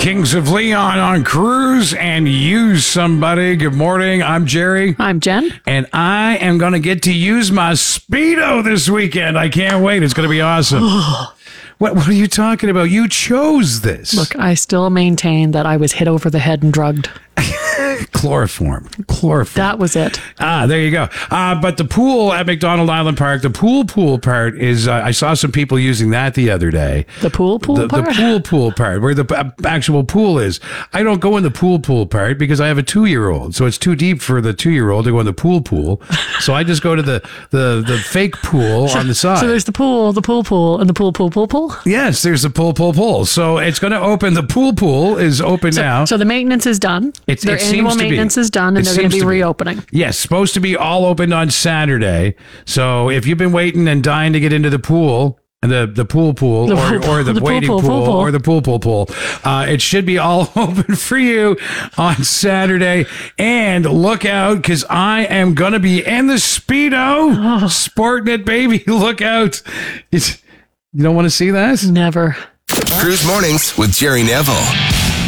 Kings of Leon on cruise and use somebody. Good morning. I'm Jerry. I'm Jen. And I am going to get to use my Speedo this weekend. I can't wait. It's going to be awesome. What are you talking about? You chose this. Look, I still maintain that I was hit over the head and drugged. Chloroform. That was it. There you go. But the pool at McDonald Island Park, the pool part is, I saw some people using that the other day. The pool part? The pool part, where the actual pool is. I don't go in the pool part because I have a 2-year-old, so it's too deep for the 2-year-old to go in the pool. So I just go to the fake pool on the side. So there's the pool, and the pool. Yes, there's the pool. So it's going to open. The pool is open now. So the maintenance is done. Their annual maintenance is done, and they're going to be reopening. Yes, supposed to be all open on Saturday. So if you've been waiting and dying to get into the pool, or the waiting pool, or the pool, it should be all open for you on Saturday. And look out, because I am going to be in the Speedo, sporting it, baby. Look out. You don't want to see that? Never. Cruise Mornings with Jerry Neville.